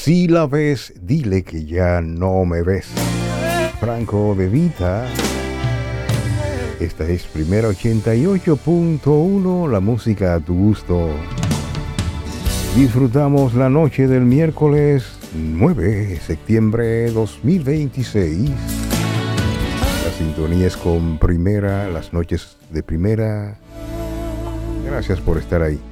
Si la ves, dile que ya no me ves. Franco De Vita. Esta es Primera 88.1, la música a tu gusto. Disfrutamos la noche del miércoles 9 de septiembre 2026. La sintonía es con Primera, las noches de Primera. Gracias por estar ahí.